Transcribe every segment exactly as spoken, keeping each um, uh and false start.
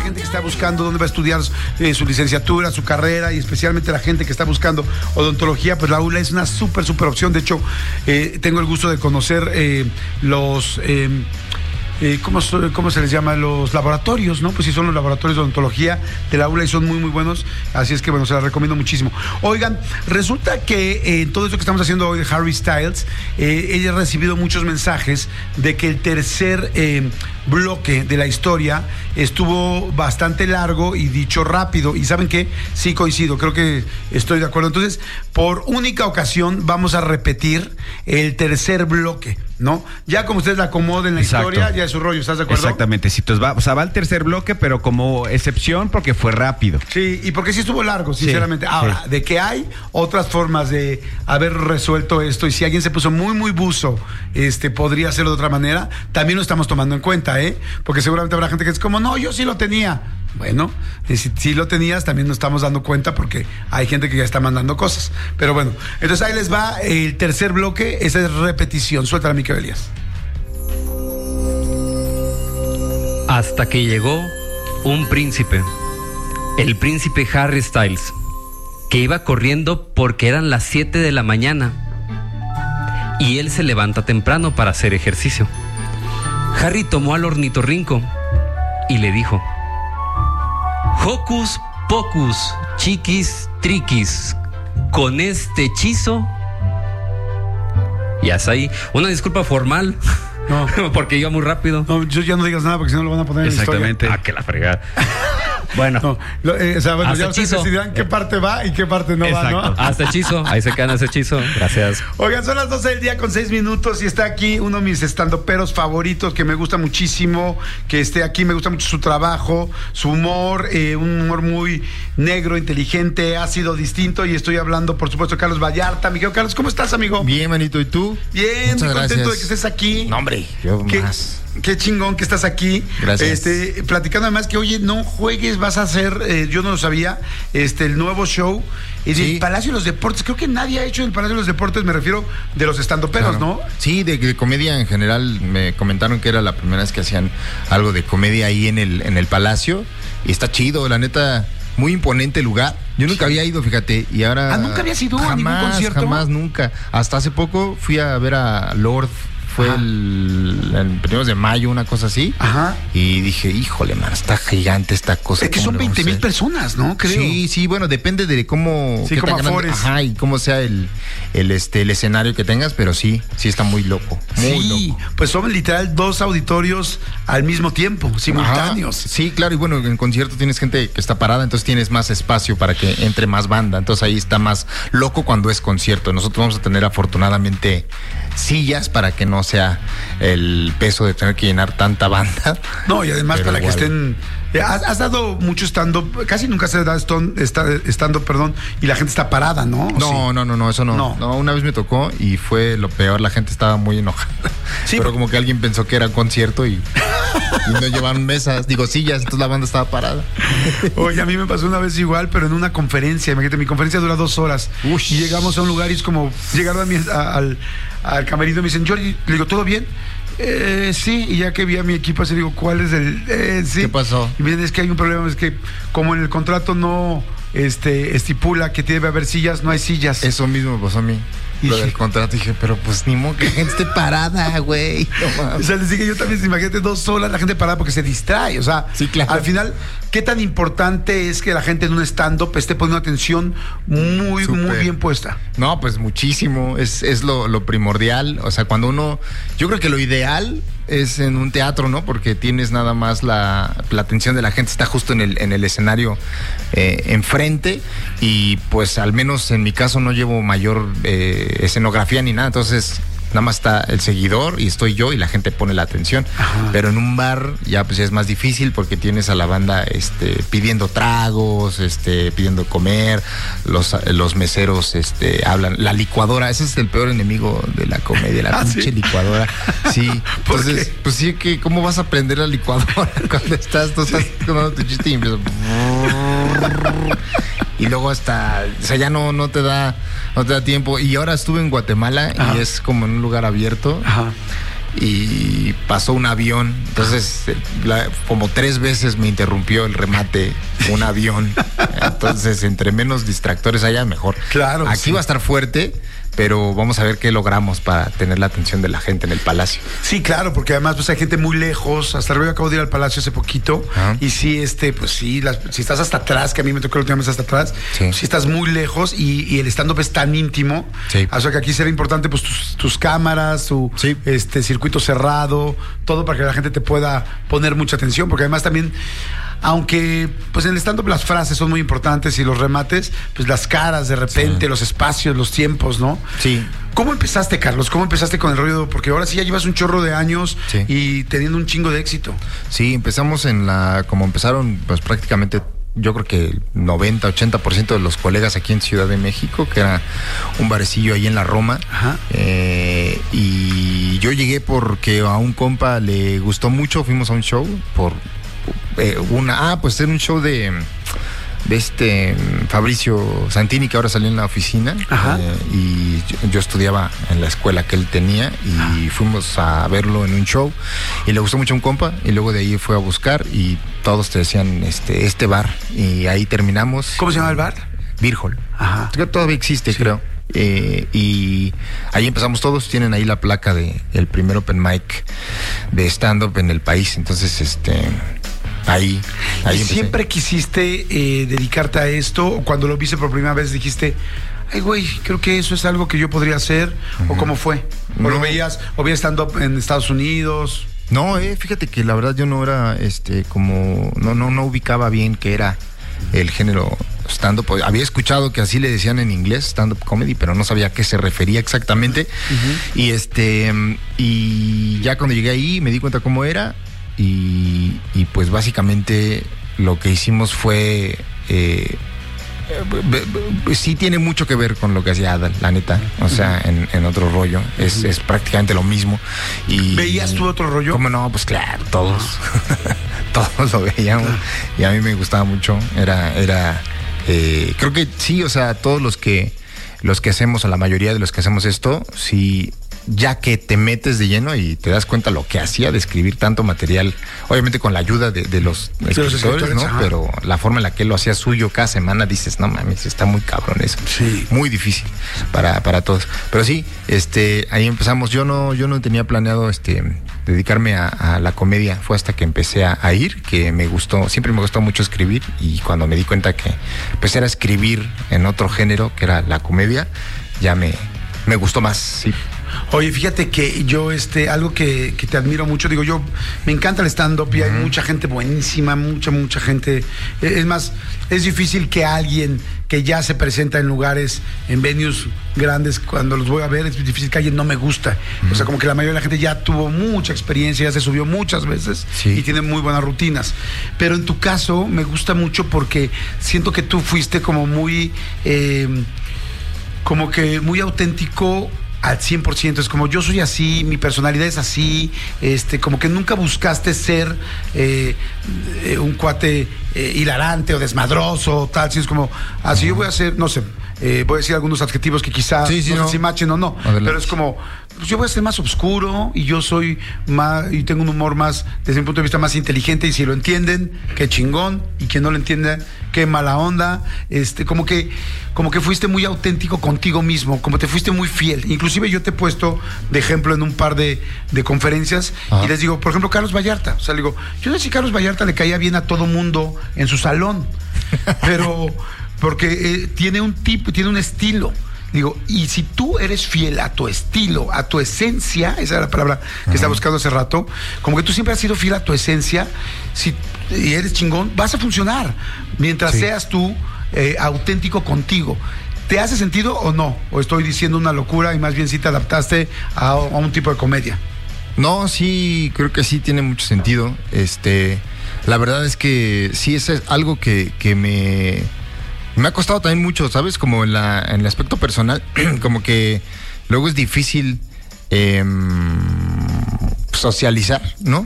gente que está buscando dónde va a estudiar eh, su licenciatura, su carrera, y especialmente la gente que está buscando odontología, pues la ULA es una súper, súper opción. De hecho, eh, tengo el gusto de conocer eh, los... Eh, Eh, ¿cómo, ¿Cómo se les llama? Los laboratorios, ¿no? Pues sí, son los laboratorios de odontología de la ULA y son muy, muy buenos. Así es que, bueno, se las recomiendo muchísimo. Oigan, resulta que eh, en todo esto que estamos haciendo hoy de Harry Styles, eh, ella ha recibido muchos mensajes de que el tercer eh, bloque de la historia estuvo bastante largo y dicho rápido. ¿Y saben qué? Sí coincido, creo que estoy de acuerdo. Entonces, por única ocasión vamos a repetir el tercer bloque, ¿no? Ya como ustedes la acomoden la Exacto. historia, ya es su rollo, ¿estás de acuerdo? Exactamente, sí, entonces va, o sea, va al tercer bloque, pero como excepción porque fue rápido. Sí, y porque sí estuvo largo, sinceramente. Sí, Ahora, sí. de que hay otras formas de haber resuelto esto, y si alguien se puso muy, muy buzo, este, podría hacerlo de otra manera, también lo estamos tomando en cuenta, ¿eh? Porque seguramente habrá gente que es como, no, yo sí lo tenía. Bueno, si, si lo tenías, también nos estamos dando cuenta porque hay gente que ya está mandando cosas. Pero bueno, entonces ahí les va el tercer bloque, esa es repetición. Suéltala, mi querido Elías. Hasta que llegó un príncipe, el príncipe Harry Styles, que iba corriendo porque eran las siete de la mañana y él se levanta temprano para hacer ejercicio. Harry tomó al ornitorrinco y le dijo: Hocus pocus, chiquis triquis, con este hechizo. Y hasta ahí, una disculpa formal. No, porque iba muy rápido. No, yo ya no digas nada porque si no lo van a poner en la historia. Exactamente. Ah, que la fregada. Bueno, no, lo, eh, o sea, bueno, ya ustedes decidirán qué parte va y qué parte no Exacto. va, ¿no? Hasta hechizo, ahí se quedan ese hechizo. Gracias. Oigan, son las doce del día con seis minutos y está aquí uno de mis estandoperos favoritos que me gusta muchísimo, que esté aquí, me gusta mucho su trabajo, su humor, eh, un humor muy negro, inteligente, ácido, distinto, y estoy hablando, por supuesto, de Carlos Vallarta. Miguel Carlos, ¿cómo estás, amigo? Bien, manito, ¿y tú? Bien, Muchas muy gracias. contento de que estés aquí. No, hombre, yo ¿Qué? más. Qué chingón que estás aquí. Gracias. Este, platicando además que, oye, no juegues, vas a hacer, eh, yo no lo sabía, este, el nuevo show en sí. el Palacio de los Deportes. Creo que nadie ha hecho en el Palacio de los Deportes, me refiero de los estandoperos, claro. ¿no? Sí, de, de comedia en general. Me comentaron que era la primera vez que hacían algo de comedia ahí en el, en el Palacio. Y está chido, la neta. Muy imponente lugar. Yo nunca había ido, fíjate, y ahora... Ah, ¿nunca habías ido jamás, a ningún concierto? Jamás, nunca. Hasta hace poco fui a ver a Lord, fue el, el primeros de mayo, una cosa así. Ajá. Y dije, híjole, man, está gigante esta cosa. Es que son veinte mil personas, ¿no? Creo. Sí, sí, bueno, depende de cómo... Sí, cómo afores. Ajá, y cómo sea el, el, este, el escenario que tengas, pero sí, sí está muy loco, muy sí, loco. Pues son literal dos auditorios al mismo tiempo, simultáneos. Ajá, sí, claro, y bueno, en concierto tienes gente que está parada, entonces tienes más espacio para que entre más banda, entonces ahí está más loco cuando es concierto. Nosotros vamos a tener afortunadamente sillas para que no sea el peso de tener que llenar tanta banda. No, y además Pero para igual. que estén... Has, has dado mucho stand-up, casi nunca se da stand-up, perdón, y la gente está parada, ¿no? No, sí. no, no, no, eso no. no. No, una vez me tocó y fue lo peor, la gente estaba muy enojada. Sí, pero como que alguien pensó que era un concierto y, y no llevaban mesas, digo sillas, entonces la banda estaba parada. Oye, a mí me pasó una vez igual, pero en una conferencia, imagínate, mi conferencia dura dos horas. Ush. Y llegamos a un lugar y es como, llegaron a mi, a, al, al camerino y me dicen, Jordi, le digo, ¿todo bien? Eh, sí, y ya que vi a mi equipo así digo, ¿cuál es el...? Eh, sí. ¿Qué pasó? Y miren, es que hay un problema, es que como en el contrato no este, estipula que debe haber sillas, no hay sillas. Eso mismo pasó a mí. Y lo del contrato, dije, pero pues ni modo que la gente esté parada, güey. No, o sea, les dije, yo también, imagínate dos horas la gente parada porque se distrae. O sea, sí, claro. Al final, ¿qué tan importante es que la gente en un stand-up esté poniendo atención muy, Super. muy bien puesta? No, pues muchísimo. Es, es lo, lo primordial. O sea, cuando uno... Yo creo que lo ideal es en un teatro, ¿no? Porque tienes nada más la, la atención de la gente, está justo en el, en el escenario eh, enfrente, y pues al menos en mi caso no llevo mayor eh, escenografía ni nada, entonces nada más está el seguidor y estoy yo y la gente pone la atención. Ajá. Pero en un bar ya pues ya es más difícil porque tienes a la banda este, pidiendo tragos, este, pidiendo comer, los, los meseros este, hablan, la licuadora, ese es el peor enemigo de la comedia, la ¿Ah, pinche sí? licuadora. Sí, entonces, pues sí, que ¿cómo vas a aprender la licuadora cuando estás, tú estás tomando tu chiste y empiezas... Y luego hasta, o sea, ya no, no te da, no te da tiempo. Y ahora estuve en Guatemala. Ajá. Y es como en un lugar abierto. Ajá. y pasó un avión. Entonces, la, como tres veces me interrumpió el remate un avión. Entonces, entre menos distractores haya, mejor. Claro. Aquí sí. va a estar fuerte, pero vamos a ver qué logramos para tener la atención de la gente en el Palacio. Sí, claro, porque además pues hay gente muy lejos. Hasta luego acabo de ir al Palacio hace poquito. Ajá. Y sí, este, pues sí, las, si estás hasta atrás, que a mí me tocó la última vez hasta atrás, Sí. si estás muy lejos y, y el stand-up es tan íntimo, Sí. o sea que aquí será importante pues tus, tus cámaras, tu Sí. este circuito cerrado, todo para que la gente te pueda poner mucha atención, porque además también, aunque pues en el stand-up las frases son muy importantes y los remates, pues las caras de repente, Sí. los espacios, los tiempos, ¿no? Sí. ¿Cómo empezaste, Carlos? ¿Cómo empezaste con el rollo? Porque ahora sí ya llevas un chorro de años Sí. y teniendo un chingo de éxito. Sí, empezamos en la, como empezaron, pues prácticamente, yo creo que el noventa, ochenta por ciento de los colegas aquí en Ciudad de México, que era un barecillo ahí en la Roma. Ajá. Eh, y yo llegué porque a un compa le gustó mucho, fuimos a un show por eh, una, ah, pues era un show de, de este Fabricio Santini, que ahora salió en la oficina. Ajá. Eh, y yo, yo estudiaba en la escuela que él tenía y fuimos a verlo en un show y le gustó mucho a un compa y luego de ahí fue a buscar y todos te decían este, este bar y ahí terminamos. ¿Cómo se llama el bar? Beer Hall. Ajá. Que todavía existe, Sí. creo. Eh, y ahí empezamos todos, tienen ahí la placa de el primer open mic de stand-up en el país. Entonces, este ahí, ahí ¿Y empecé. siempre quisiste eh, dedicarte a esto? ¿O cuando lo viste por primera vez dijiste, ay, güey, creo que eso es algo que yo podría hacer? ¿O cómo fue? ¿O No. lo veías, o veías stand-up en Estados Unidos? No, eh, fíjate que la verdad yo no era, este, como, no, no, no ubicaba bien qué era el género stand-up. Había escuchado que así le decían en inglés, stand-up comedy, pero no sabía a qué se refería exactamente. Uh-huh. Y este, y ya cuando llegué ahí me di cuenta cómo era y, y pues básicamente lo que hicimos fue... Eh, sí tiene mucho que ver con lo que hacía Adal, la neta. O sea, en, en otro rollo. Es, es prácticamente lo mismo. Y, ¿Veías tú otro rollo? ¿Cómo no? Pues claro, todos. Todos lo veíamos. Y a mí me gustaba mucho. Era, era, eh, creo que sí, o sea, todos los que, los que hacemos, o la mayoría de los que hacemos esto, sí, ya que te metes de lleno y te das cuenta lo que hacía de escribir tanto material, obviamente con la ayuda de, de los escritores, los escritores, ¿no? ajá. Pero la forma en la que él lo hacía suyo cada semana, dices, no mames, está muy cabrón eso. Sí. Muy difícil para, para todos. Pero sí, este, ahí empezamos. Yo no, yo no tenía planeado este dedicarme a, a la comedia. Fue hasta que empecé a, a ir, que me gustó, siempre me gustó mucho escribir, y cuando me di cuenta que empecé a escribir en otro género, que era la comedia, ya me, me gustó más, sí. Oye, fíjate que yo, este, algo que, que te admiro mucho, digo, yo me encanta el stand-up y uh-huh. hay mucha gente buenísima, mucha, mucha gente. Es más, es difícil que alguien que ya se presenta en lugares, en venues grandes, cuando los voy a ver, es difícil que alguien no me gusta. Uh-huh. O sea, como que la mayoría de la gente ya tuvo mucha experiencia, ya se subió muchas veces sí. y tiene muy buenas rutinas. Pero en tu caso me gusta mucho porque siento que tú fuiste como muy, eh, como que muy auténtico al cien por ciento, es como yo soy así, mi personalidad es así, este, como que nunca buscaste ser eh, eh, un cuate eh, hilarante o desmadroso o tal, si es como, así uh-huh. yo voy a ser, no sé, eh, voy a decir algunos adjetivos que quizá sí, sí, no, no sé si machen o no, adelante. Pero es como, pues yo voy a ser más oscuro y yo soy más, y tengo un humor más, desde mi punto de vista, más inteligente, y si lo entienden, qué chingón, y quien no lo entienda, qué mala onda, este, como que, como que fuiste muy auténtico contigo mismo, como te fuiste muy fiel. Inclusive yo te he puesto de ejemplo en un par de, de conferencias, ajá. y les digo, por ejemplo, Carlos Vallarta, o sea, le digo, yo no sé si Carlos Vallarta le caía bien a todo mundo en su salón, pero porque eh, tiene un tipo, tiene un estilo. Digo, y si tú eres fiel a tu estilo, a tu esencia, esa era la palabra que uh-huh. estaba buscando hace rato, como que tú siempre has sido fiel a tu esencia, si y eres chingón, vas a funcionar, mientras sí. seas tú eh, auténtico contigo. ¿Te hace sentido o no? ¿O estoy diciendo una locura y más bien sí te adaptaste a, a un tipo de comedia? No, sí, creo que sí tiene mucho sentido. Este, la verdad es que sí, eso es algo que, que me... Me ha costado también mucho, ¿sabes? Como en, la, en el aspecto personal, como que luego es difícil eh, socializar, ¿no?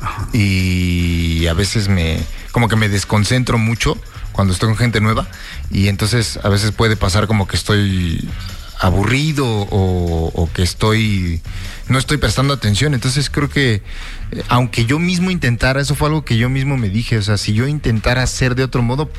Y a veces me, como que me desconcentro mucho cuando estoy con gente nueva, y entonces a veces puede pasar como que estoy aburrido o, o que estoy no estoy prestando atención. Entonces creo que eh, aunque yo mismo intentara, eso fue algo que yo mismo me dije, o sea, si yo intentara hacer de otro modo,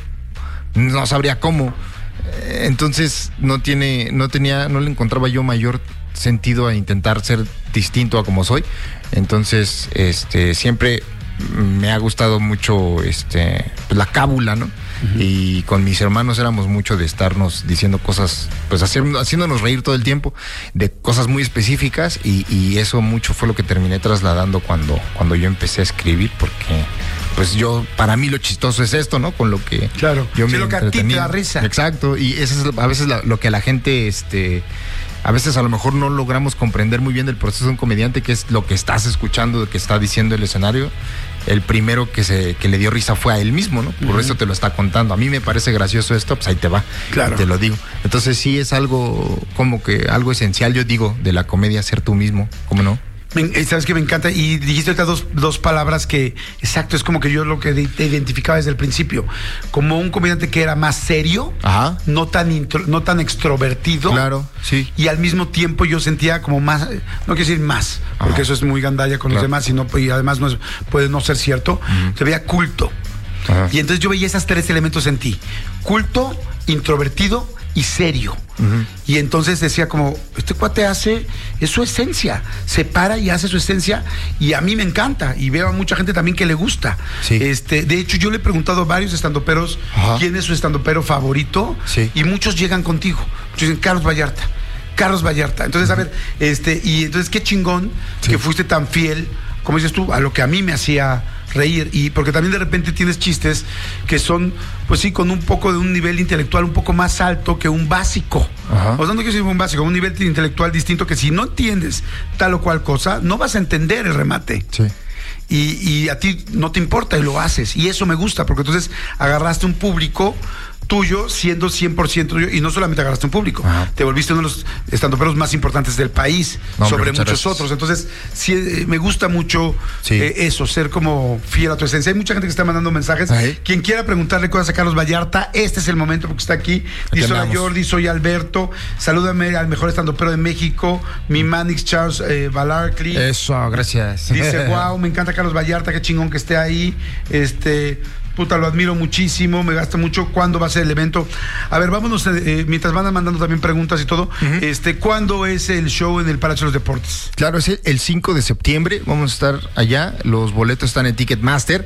no sabría cómo. Eh, entonces no tiene, no tenía, no le encontraba yo mayor sentido a intentar ser distinto a como soy. Entonces, este, siempre me ha gustado mucho este, pues, la cábula, ¿no? Uh-huh. Y con mis hermanos éramos mucho de estarnos diciendo cosas, pues hacer, haciéndonos reír todo el tiempo, de cosas muy específicas, y, y eso mucho fue lo que terminé trasladando cuando, cuando yo empecé a escribir, porque pues yo, para mí lo chistoso es esto, ¿no? Con lo que claro. yo sí, me lo que a ti te da risa. Exacto, y eso es a veces la, lo que a la gente, este... a veces a lo mejor no logramos comprender muy bien del proceso de un comediante, que es lo que estás escuchando, lo que está diciendo el escenario. El primero que se que le dio risa fue a él mismo, ¿no? Por uh-huh. eso te lo está contando. A mí me parece gracioso esto, pues ahí te va. Claro. Te lo digo. Entonces sí es algo como que algo esencial, yo digo, de la comedia, ser tú mismo, ¿cómo no? Me, sabes que me encanta, y dijiste ahorita dos, dos palabras que, exacto, es como que yo lo que te identificaba desde el principio, como un comediante que era más serio, ajá, no tan intro, no tan extrovertido, claro, sí, y al mismo tiempo yo sentía como más, no quiero decir más, porque ajá, eso es muy gandalla con claro, los demás, y, no, y además no es, puede no ser cierto, uh-huh, se veía culto, ajá, y entonces yo veía esos tres elementos en ti: culto, introvertido y serio. Uh-huh. Y entonces decía como, este cuate hace, es su esencia, se para y hace su esencia, y a mí me encanta, y veo a mucha gente también que le gusta. Sí. Este, de hecho, yo le he preguntado a varios estandoperos, uh-huh, quién es su estandopero favorito, sí, y muchos llegan contigo. Muchos dicen, Carlos Vallarta, Carlos Vallarta. Entonces, uh-huh, a ver, este, y entonces qué chingón, sí, que fuiste tan fiel, como dices tú, a lo que a mí me hacía reír, y porque también de repente tienes chistes que son, pues sí, con un poco de un nivel intelectual un poco más alto que un básico. Ajá. O sea, no quiero decir un básico, un nivel intelectual distinto, que si no entiendes tal o cual cosa, no vas a entender el remate. Sí. Y, y a ti no te importa y lo haces, y eso me gusta, porque entonces agarraste un público tuyo siendo cien por ciento tuyo, y no solamente agarraste un público, ajá, te volviste uno de los estandoperos más importantes del país, no, sobre muchos gracias. Otros. Entonces, sí, eh, me gusta mucho, sí, eh, eso, ser como fiel a tu esencia. Hay mucha gente que está mandando mensajes. Ahí. Quien quiera preguntarle cosas a Carlos Vallarta, este es el momento, porque está aquí. Dice: hola Jordi, soy Alberto, salúdame al mejor estandopero de México, mi Manix Charles eh, Balarcli. Eso, gracias. Dice: wow, me encanta Carlos Vallarta, qué chingón que esté ahí. Este... puta, lo admiro muchísimo, me gasta mucho. ¿Cuándo va a ser el evento? A ver, vámonos, eh, mientras van mandando también preguntas y todo, uh-huh, este, ¿cuándo es el show en el Palacio de los Deportes? Claro, es el cinco de septiembre, vamos a estar allá, los boletos están en Ticketmaster,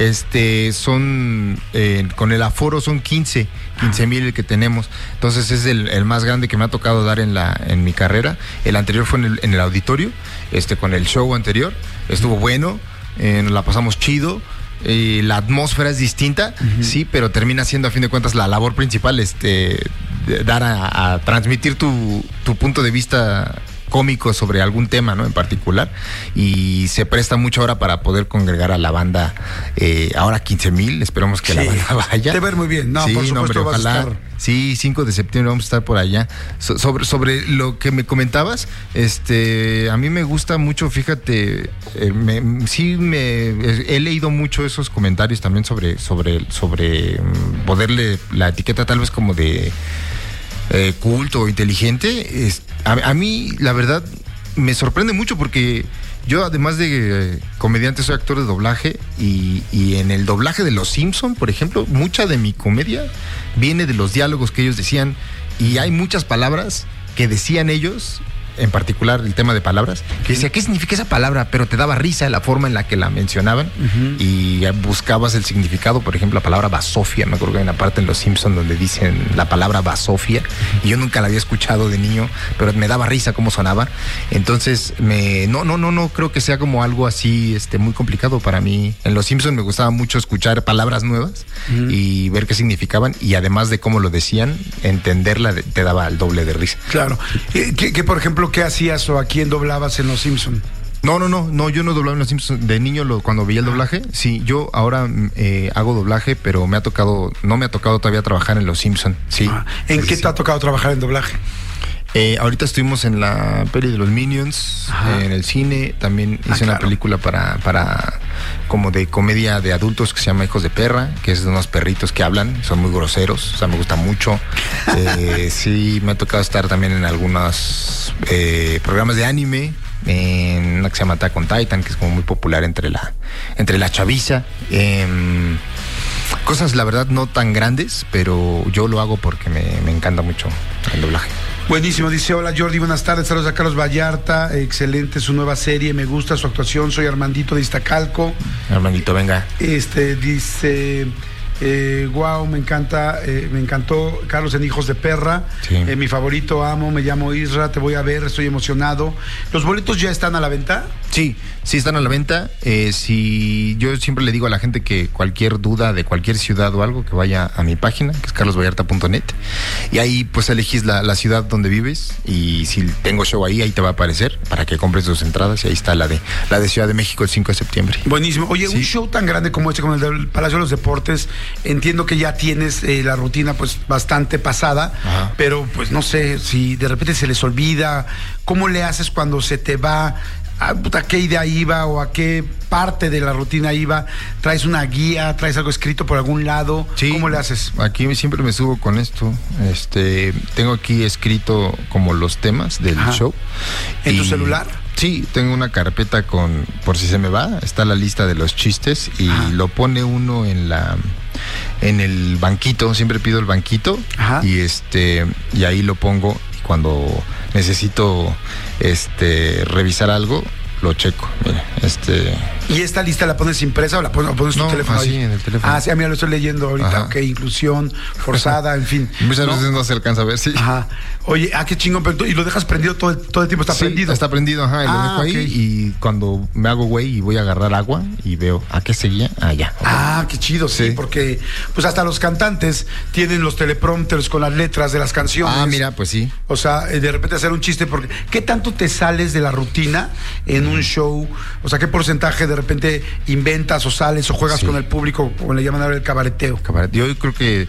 este, son, eh, con el aforo son quince mil el que tenemos, entonces es el, el más grande que me ha tocado dar en la en mi carrera. El anterior fue en el, en el auditorio, este, con el show anterior, estuvo bueno, eh, nos la pasamos chido. Eh, la atmósfera es distinta, uh-huh, sí, pero termina siendo a fin de cuentas la labor principal, este, dar a, a transmitir tu, tu punto de vista cómico sobre algún tema, ¿no? En particular, y se presta mucho ahora para poder congregar a la banda, eh, ahora quince mil, esperemos que sí, la banda vaya. Te ver muy bien, no, sí, por supuesto, no, hombre, vas ojalá, a estar. Sí, cinco de septiembre vamos a estar por allá. So, sobre, sobre lo que me comentabas, este, a mí me gusta mucho, fíjate, eh, me, sí me he leído mucho esos comentarios también sobre, sobre, sobre um, poderle la etiqueta tal vez como de eh, culto o inteligente. Es, a, a mí, la verdad, me sorprende mucho porque yo, además de eh, comediante, soy actor de doblaje, y, y en el doblaje de Los Simpson, por ejemplo, mucha de mi comedia viene de los diálogos que ellos decían, y hay muchas palabras que decían ellos, en particular el tema de palabras, que decía, ¿qué significa esa palabra? Pero te daba risa la forma en la que la mencionaban, uh-huh, y buscabas el significado. Por ejemplo, la palabra basofia, me acuerdo que hay una parte en Los Simpsons donde dicen la palabra basofia, y yo nunca la había escuchado de niño, pero me daba risa cómo sonaba. Entonces, me no, no, no, no creo que sea como algo así este, muy complicado para mí. En Los Simpsons me gustaba mucho escuchar palabras nuevas, uh-huh, y ver qué significaban, y además de cómo lo decían, entenderla te daba el doble de risa. Claro. Que, que por ejemplo, ¿qué hacías o a quién doblabas en Los Simpson? No, no, no, no, yo no doblaba en Los Simpsons. De niño, lo, cuando veía el doblaje, sí, yo ahora eh, hago doblaje, pero me ha tocado, no me ha tocado todavía trabajar en Los Simpson, sí. Ah, ¿en sí, qué sí. te ha tocado trabajar en doblaje? Eh, ahorita estuvimos en la peli de los Minions, eh, en el cine, también hice ah, claro. una película para, para, como de comedia de adultos que se llama Hijos de Perra, que es de unos perritos que hablan, son muy groseros, o sea, me gusta mucho. Eh, sí, me ha tocado estar también en algunos eh, programas de anime, en una que se llama Attack on Titan, que es como muy popular entre la, entre la chaviza. Eh, cosas, la verdad, no tan grandes, pero yo lo hago porque me, me encanta mucho el doblaje. Buenísimo, dice: hola Jordi, buenas tardes, saludos a Carlos Vallarta, excelente su nueva serie, me gusta su actuación, soy Armandito de Iztacalco. Armandito, venga. Este, dice... Eh, wow, me encanta, eh, me encantó Carlos en Hijos de Perra. Sí. Eh, mi favorito, amo, me llamo Isra, te voy a ver, estoy emocionado. ¿Los boletos ya están a la venta? Sí, sí están a la venta. Eh, si yo siempre le digo a la gente que cualquier duda de cualquier ciudad o algo, que vaya a mi página, que es carlos vallarta punto net, y ahí pues elegís la, la ciudad donde vives, y si tengo show ahí, ahí te va a aparecer para que compres tus entradas, y ahí está la de la de Ciudad de México el cinco de septiembre. Buenísimo. Oye, Sí. un show tan grande como este, como el del Palacio de los Deportes, entiendo que ya tienes eh, la rutina pues bastante pasada. Ajá. Pero pues no sé, si de repente se les olvida, ¿cómo le haces cuando se te va? ¿A, a qué idea iba o a qué parte de la rutina iba? ¿Traes una guía? ¿Traes algo escrito por algún lado? Sí, ¿cómo le haces? Aquí siempre me subo con esto. Este, tengo aquí escrito como los temas del Ajá. show. ¿En y, tu celular? Sí, tengo una carpeta con, por si se me va, está la lista de los chistes, y Ajá. lo pone uno en la en el banquito, siempre pido el banquito. Ajá. y este y ahí lo pongo, y cuando necesito este revisar algo, lo checo. Mira, este ¿Y esta lista la pones impresa o la pones, o pones no, tu teléfono así, ahí? en el teléfono. Ah, sí, a mí lo estoy leyendo ahorita. Ajá. Ok, inclusión forzada, en fin. Muchas ¿no? veces no se alcanza a ver, sí. Ajá. Oye, ah, qué chingón, pero tú- y lo dejas prendido todo el, todo el tiempo, está Sí, prendido. está prendido, ajá, y lo Ah, dejo ahí, ok. y cuando me hago güey y voy a agarrar agua y veo, ¿a qué seguía? Ah, ya. Okay. Ah, qué chido, sí, Sí. porque pues hasta los cantantes tienen los teleprompters con las letras de las canciones. Ah, mira, pues sí. O sea, eh, de repente hacer un chiste, porque ¿qué tanto te sales de la rutina en un show? O sea, ¿qué porcentaje de repente inventas o sales o juegas Sí. con el público, como le llaman ahora el cabareteo? Cabaret. Yo creo que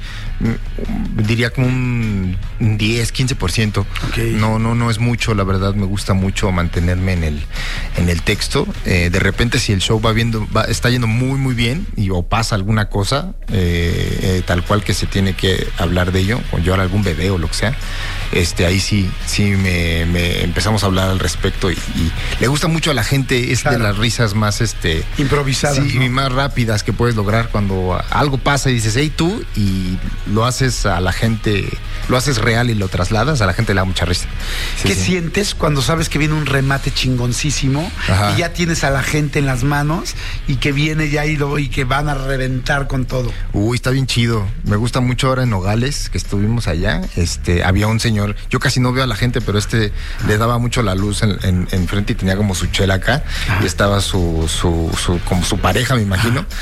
mm, diría como un diez, quince por ciento. Ok. No, no, no es mucho, la verdad. Me gusta mucho mantenerme en el, en el texto. Eh, de repente, si el show va viendo, va, está yendo muy, muy bien, y o pasa alguna cosa, eh, eh, tal cual que se tiene que hablar de ello, o llevar algún bebé o lo que sea, este, ahí sí, sí me, me empezamos a hablar al respecto, y, y le gusta mucho a la gente. Es Claro. de las risas más, este, Improvisadas, sí, ¿no? y más rápidas que puedes lograr cuando algo pasa y dices, hey, tú, y lo haces a la gente, lo haces real y lo trasladas, a la gente le da mucha risa. Sí, ¿Qué sí. sientes cuando sabes que viene un remate chingoncísimo? Ajá. Y ya tienes a la gente en las manos y que viene ya y, lo, y que van a reventar con todo? Uy, está bien chido. Me gusta mucho ahora en Nogales, que estuvimos allá. Este, había un señor, yo casi no veo a la gente, pero este le daba mucho la luz en, en, en frente, y tenía como su chela acá. Ajá. Y estaba su, su, su, como su pareja, me imagino. Ajá.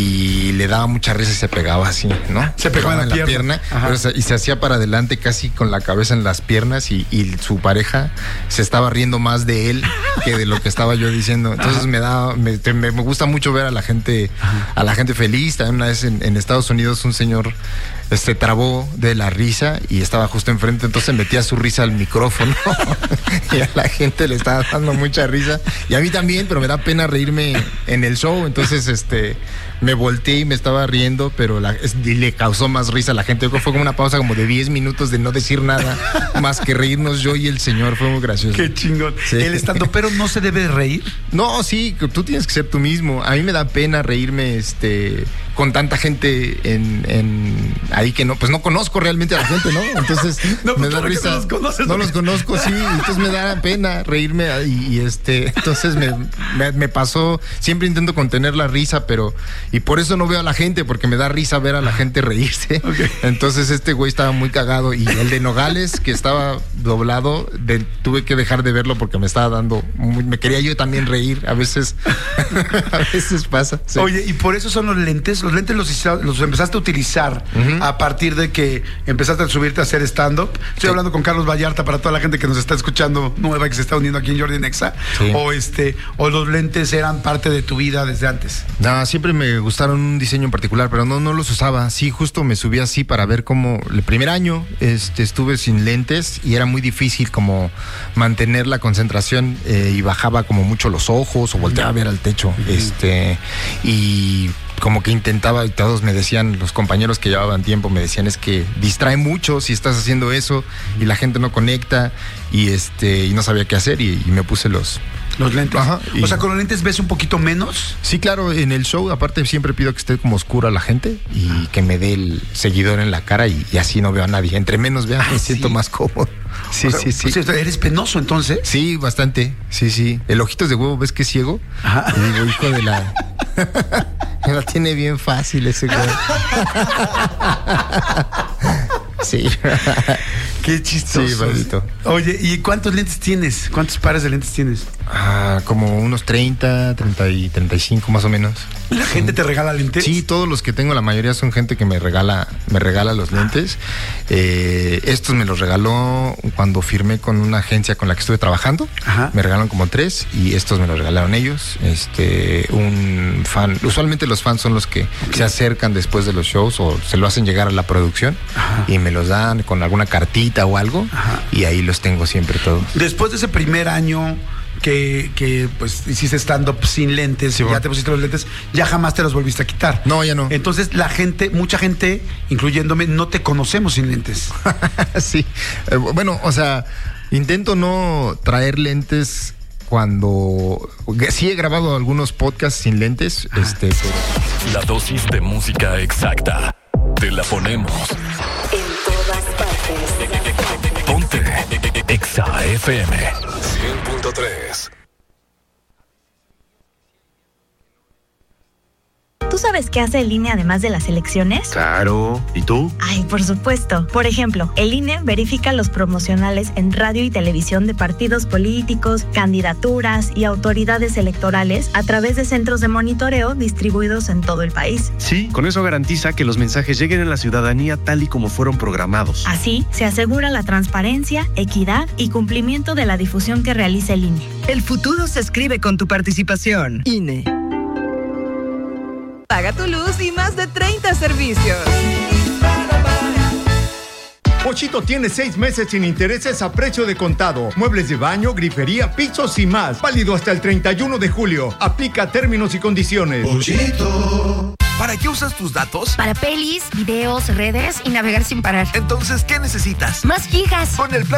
Y le daba mucha risa y se pegaba así, ¿no? Se pegaba en la, la pierna. pierna pero se, y se hacía para adelante casi con la cabeza en las piernas, y, y su pareja se estaba riendo más de él que de lo que estaba yo diciendo. Entonces Ajá. me da, me, me, me gusta mucho ver a la gente, Ajá. a la gente feliz. También una vez en, en Estados Unidos un señor este trabó de la risa y estaba justo enfrente, entonces metía su risa al micrófono y a la gente le estaba dando mucha risa, y a mí también, pero me da pena reírme en el show. Entonces este me volteé y me estaba riendo, pero la, y le causó más risa a la gente. Fue como una pausa como de diez minutos de no decir nada más que reírnos yo y el señor. Fue muy gracioso. Qué chingón. Sí. El estandopero no se debe reír. No, sí, tú tienes que ser tú mismo. A mí me da pena reírme este con tanta gente en, en ahí que no, pues no conozco realmente a la gente, ¿no? Entonces no, me da risa. No los conoces. No los conozco, sí. Entonces me da pena reírme, y, y este, entonces me, me, me pasó. Siempre intento contener la risa, pero y por eso no veo a la gente, porque me da risa ver a la gente reírse. Okay. Entonces este güey estaba muy cagado, y el de Nogales, que estaba doblado, de, tuve que dejar de verlo porque me estaba dando, muy, me quería yo también reír. A veces, a veces pasa. Sí. Oye, y por eso son los lentes. Los lentes los, los empezaste a utilizar uh-huh. a partir de que empezaste a subirte a hacer stand-up. Estoy sí. hablando con Carlos Vallarta para toda la gente que nos está escuchando nueva, que se está uniendo aquí en Jordi Nexa. Sí. O este, o los lentes eran parte de tu vida desde antes. No, siempre me gustaron un diseño en particular, pero no, no los usaba. Sí, justo me subí así para ver cómo. El primer año este, estuve sin lentes y era muy difícil como mantener la concentración, eh, y bajaba como mucho los ojos o volteaba a ver al techo. Uh-huh. Este, y como que intentaba, y todos me decían, los compañeros que llevaban tiempo me decían, es que distrae mucho si estás haciendo eso y la gente no conecta, y este y no sabía qué hacer, y, y me puse los Los lentes. Ajá, y- O sea, con los lentes ves un poquito menos. Sí, claro, en el show aparte siempre pido que esté como oscura la gente y que me dé el seguidor en la cara y, y así no veo a nadie. Entre menos vea, me siento ¿sí? más cómodo. Sí, O sea, sí, sí. o sea, eres penoso entonces. Sí, bastante. Sí, sí. El ojitos de huevo, ¿ves que es ciego? Ajá. Y digo, hijo de la... Me la tiene bien fácil ese güey. Sí. Qué chistoso. Sí, maldito. Oye, ¿y cuántos lentes tienes? ¿Cuántos pares de lentes tienes? Ah, como unos treinta, treinta y treinta y cinco más o menos. ¿La gente te regala lentes? Sí, todos los que tengo, la mayoría son gente que me regala, me regala los lentes. Eh, estos me los regaló cuando firmé con una agencia con la que estuve trabajando. Ajá. Me regalaron como tres y estos me los regalaron ellos. Este, un fan. Usualmente los fans son los que se acercan después de los shows o se lo hacen llegar a la producción. Ajá. Y me los dan con alguna cartita o algo. Ajá. Y ahí los tengo siempre todos. Después de ese primer año que, que pues hiciste stand-up sin lentes, Sí, ya bueno. te pusiste los lentes, ya jamás te los volviste a quitar. No, ya no. Entonces la gente, mucha gente, incluyéndome, no te conocemos sin lentes. Sí. Eh, bueno, o sea, intento no traer lentes cuando... Sí he grabado algunos podcasts sin lentes, este, pero... La dosis de música exacta. Te la ponemos. En todas partes. Ponte Exa F M cien punto tres. ¿Tú sabes qué hace el I N E además de las elecciones? Claro. ¿Y tú? Ay, por supuesto. Por ejemplo, el I N E verifica los promocionales en radio y televisión de partidos políticos, candidaturas y autoridades electorales a través de centros de monitoreo distribuidos en todo el país. Sí, con eso garantiza que los mensajes lleguen a la ciudadanía tal y como fueron programados. Así, se asegura la transparencia, equidad y cumplimiento de la difusión que realiza el I N E. El futuro se escribe con tu participación. I N E. Paga tu luz y más de treinta servicios. Pochito tiene seis meses sin intereses a precio de contado. Muebles de baño, grifería, pisos y más. Válido hasta el treinta y uno de julio. Aplica términos y condiciones. Pochito. ¿Para qué usas tus datos? Para pelis, videos, redes y navegar sin parar. Entonces, ¿qué necesitas? Más gigas. Con el plan